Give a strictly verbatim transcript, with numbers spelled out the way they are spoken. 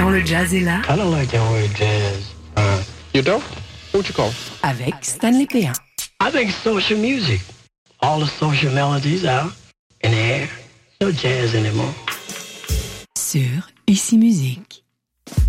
Quand le jazz est là, I don't like that word jazz. Uh, you don't? What you call it? avec Stanley Péan. I think it's social music. All the social melodies out in the air. No jazz anymore. Sur Ici Musique.